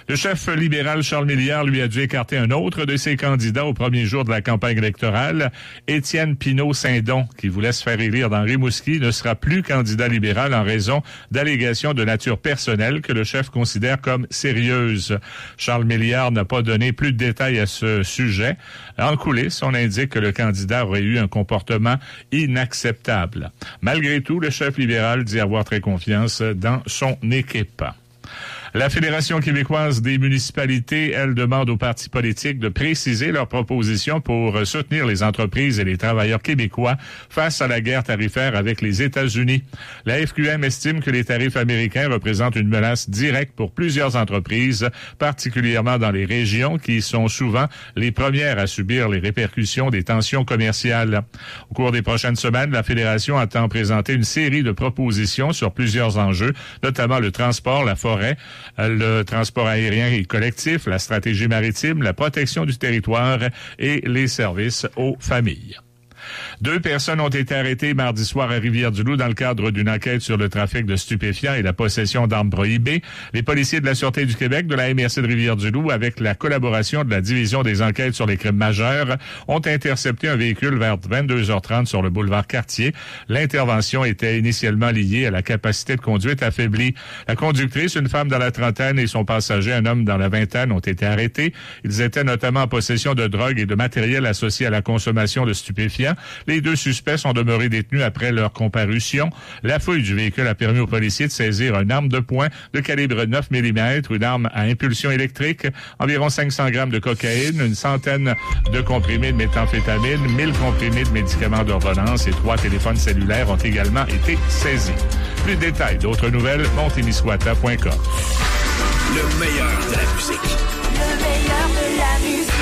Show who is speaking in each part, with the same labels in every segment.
Speaker 1: Le chef libéral Charles Milliard lui a dû écarter un autre de ses candidats au premier jour de la campagne électorale. Étienne Pinault-Saint-Don, qui voulait se faire élire dans Rimouski, ne sera plus candidat libéral en raison d'allégations de nature personnelle que le chef considère comme sérieuses. Charles Milliard n'a pas donné plus de détails à ce sujet. En coulisses, on indique que le candidat aurait eu un comportement inacceptable. Malgré tout, le chef libéral dit avoir très confiance dans son équipe. La Fédération québécoise des municipalités, elle, demande aux partis politiques de préciser leurs propositions pour soutenir les entreprises et les travailleurs québécois face à la guerre tarifaire avec les États-Unis. La FQM estime que les tarifs américains représentent une menace directe pour plusieurs entreprises, particulièrement dans les régions qui sont souvent les premières à subir les répercussions des tensions commerciales. Au cours des prochaines semaines, la Fédération attend présenter une série de propositions sur plusieurs enjeux, notamment le transport, la forêt, le transport aérien et collectif, la stratégie maritime, la protection du territoire et les services aux familles. 2 personnes ont été arrêtées mardi soir à Rivière-du-Loup dans le cadre d'une enquête sur le trafic de stupéfiants et la possession d'armes prohibées. Les policiers de la Sûreté du Québec, de la MRC de Rivière-du-Loup, avec la collaboration de la Division des enquêtes sur les crimes majeurs, ont intercepté un véhicule vers 22h30 sur le boulevard Cartier. L'intervention était initialement liée à la capacité de conduite affaiblie. La conductrice, une femme dans la trentaine, et son passager, un homme dans la vingtaine, ont été arrêtés. Ils étaient notamment en possession de drogue et de matériel associé à la consommation de stupéfiants. Les 2 suspects sont demeurés détenus après leur comparution. La fouille du véhicule a permis aux policiers de saisir une arme de poing de calibre 9 mm, une arme à impulsion électrique, environ 500 grammes de cocaïne, une centaine de comprimés de méthamphétamine, 1000 comprimés de médicaments d'ordonnance et 3 téléphones cellulaires ont également été saisis. Plus de détails, d'autres nouvelles, montemiswata.com.
Speaker 2: Le meilleur de la musique.
Speaker 3: Le meilleur de la musique.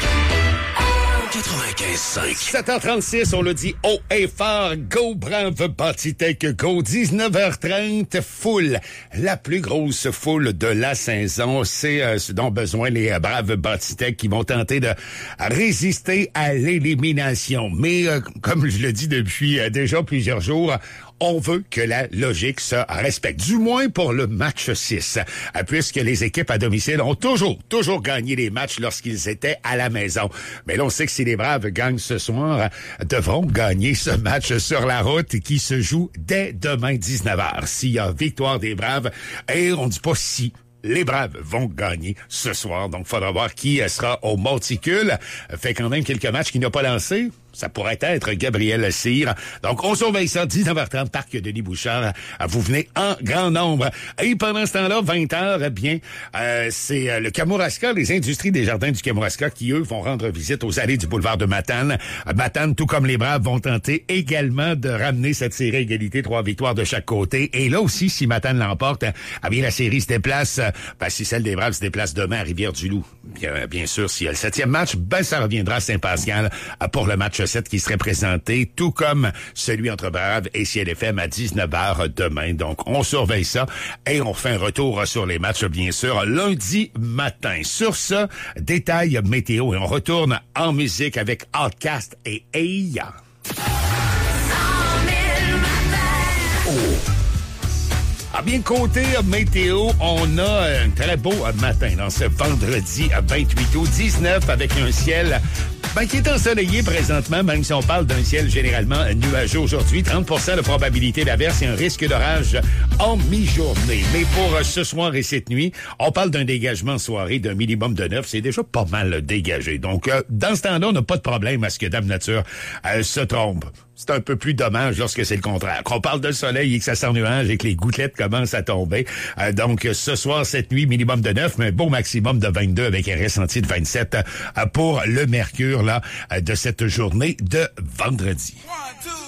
Speaker 2: 95.5.
Speaker 4: 7h36, on le dit haut et fort. Go Brave Bâtitech, go 19h30, foule. La plus grosse foule de la saison, c'est ce dont besoin les braves Bâtitech qui vont tenter de résister à l'élimination. Mais comme je le dis depuis déjà plusieurs jours, on veut que la logique se respecte, du moins pour le match 6, puisque les équipes à domicile ont toujours gagné les matchs lorsqu'ils étaient à la maison. Mais là, on sait que si les Braves gagnent ce soir, devront gagner ce match sur la route qui se joue dès demain 19h. S'il y a victoire des Braves, et on dit pas si, les Braves vont gagner ce soir. Donc, faudra voir qui sera au monticule. Fait quand même quelques matchs qu'il n'a pas lancés. Ça pourrait être Gabriel Cyr. Donc, on surveille ça, 19h30, Parc Denis-Bouchard. Vous venez en grand nombre. Et pendant ce temps-là, 20h, bien, c'est le Kamouraska, les industries des jardins du Kamouraska qui, eux, vont rendre visite aux allées du boulevard de Matane. Matane, tout comme les Braves, vont tenter également de ramener cette série à égalité, 3 victoires de chaque côté. Et là aussi, si Matane l'emporte, bien, la série se déplace. Si celle des Braves se déplace demain à Rivière-du-Loup, bien sûr, s'il y a le 7e match, ça reviendra à Saint-Pascal pour le match 7 qui serait présenté, tout comme celui entre Braves et CLFM à 19h demain. Donc, on surveille ça et on fait un retour sur les matchs, bien sûr, lundi matin. Sur ce, détail météo et on retourne en musique avec Outcast et Eya. Bien, côté météo, on a un très beau matin dans ce vendredi 28 août 19 avec un ciel qui est ensoleillé présentement, même si on parle d'un ciel généralement nuageux aujourd'hui. 30% de probabilité d'averse et un risque d'orage en mi-journée. Mais pour ce soir et cette nuit, on parle d'un dégagement soirée d'un minimum de 9. C'est déjà pas mal dégagé. Donc, dans ce temps-là, on n'a pas de problème à ce que Dame Nature se trompe. C'est un peu plus dommage lorsque c'est le contraire. Qu'on parle de soleil et que ça s'ennuage et que les gouttelettes commencent à tomber. Donc, ce soir, cette nuit, minimum de 9, mais un beau maximum de 22 avec un ressenti de 27 pour le mercure là de cette journée de vendredi.